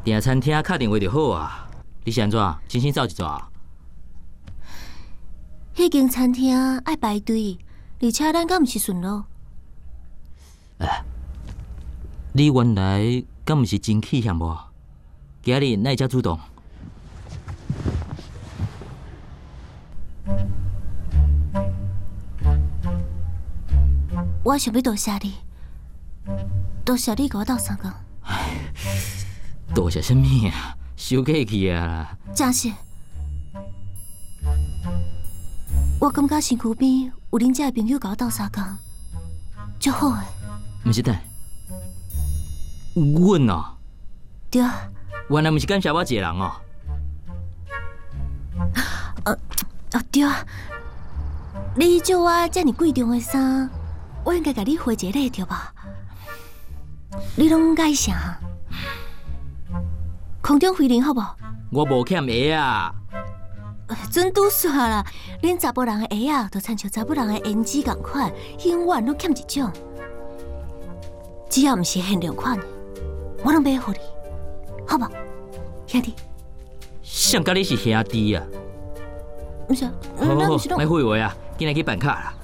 订餐厅敲电话就好啊。你是安怎？真心走一逝？ 迄间餐厅爱排队，而且咱敢毋是顺路。 你原来敢毋是真气嫌无？今日哪会遮主动？ 我想要多谢你，多谢你甲我斗相共。 多谢什么啊？收客气啊啦！ 真是，我感觉身躯边有恁这朋友甲我斗相共，足好诶。 毋是等，阮哦。 对。 原来毋是感谢我一个人哦。 对。你借我遮尔贵重的衫，我应该甲你回一个礼对吧？你拢介意啥？空中飞人好无？ 我无欠鞋啊。 准拄煞啦！恁查甫人的鞋啊，就亲像查甫人的胭脂共款，永远拢欠一种。只要毋是限量款的，我拢买互你，好无？兄弟。 谁甲你是兄弟啊？ 毋是， 好，莫废话啊，今日去办卡啦。